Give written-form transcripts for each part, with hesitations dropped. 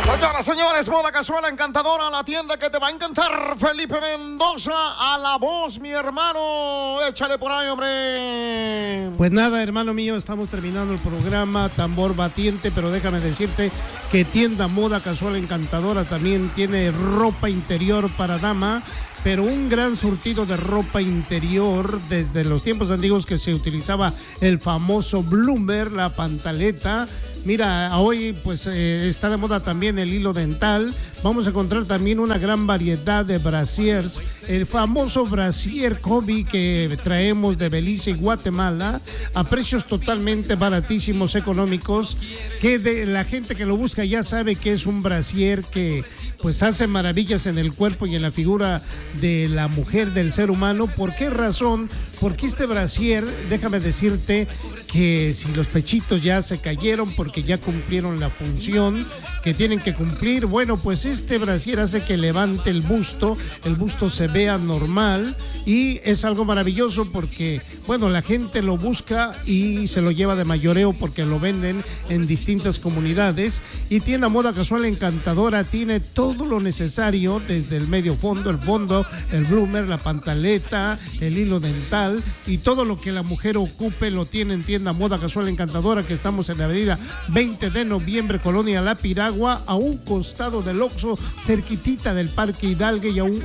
Señoras, señores, moda casual encantadora, la tienda que te va a encantar. Felipe Mendoza, a la voz, mi hermano. Échale por ahí, hombre. Pues nada, hermano mío, estamos terminando el programa, tambor batiente, pero déjame decirte que tienda moda casual encantadora también tiene ropa interior para dama, pero un gran surtido de ropa interior desde los tiempos antiguos que se utilizaba el famoso bloomer, la pantaleta. Mira, hoy pues está de moda también el hilo dental. Vamos a encontrar también una gran variedad de brasiers. El famoso brasier Kobe que traemos de Belice y Guatemala a precios totalmente baratísimos, económicos, que de la gente que lo busca ya sabe que es un brasier que pues hace maravillas en el cuerpo y en la figura de la mujer, del ser humano. ¿Por qué razón? Porque este brasier, déjame decirte que si los pechitos ya se cayeron porque ya cumplieron la función que tienen que cumplir, bueno, pues este brasier hace que levante el busto se vea normal y es algo maravilloso porque, bueno, la gente lo busca y se lo lleva de mayoreo porque lo venden en distintas comunidades. Y tienda moda casual encantadora tiene todo lo necesario, desde el medio fondo, el fondo, el bloomer, la pantaleta, el hilo dental y todo lo que la mujer ocupe lo tiene en tienda moda casual encantadora, que estamos en la avenida 20 de noviembre, Colonia La Piragua, a un costado del Oxxo, cerquitita del Parque Hidalgo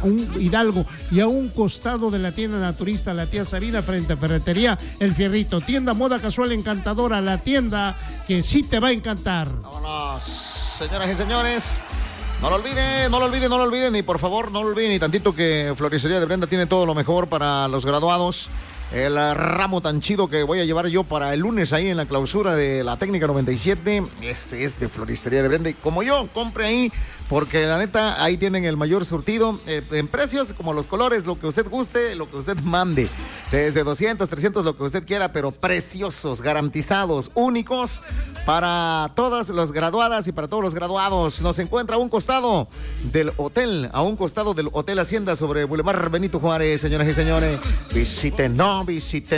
y a un costado de la tienda naturista La Tía Sarina, frente a Ferretería El Fierrito. Tienda moda casual encantadora, la tienda que sí te va a encantar. Vámonos, señoras y señores. No lo olviden y por favor no lo olviden ni tantito que Floristería de Brenda tiene todo lo mejor para los graduados. El ramo tan chido que voy a llevar yo para el lunes ahí en la clausura de la Técnica 97, ese es de Floristería de Brenda. Y como yo, compre ahí, porque la neta, ahí tienen el mayor surtido, en precios, como los colores, lo que usted guste, lo que usted mande. Desde 200, 300, lo que usted quiera, pero preciosos, garantizados, únicos, para todas las graduadas y para todos los graduados. Nos encuentra a un costado del hotel Hacienda sobre Boulevard Benito Juárez, señoras y señores. Visiten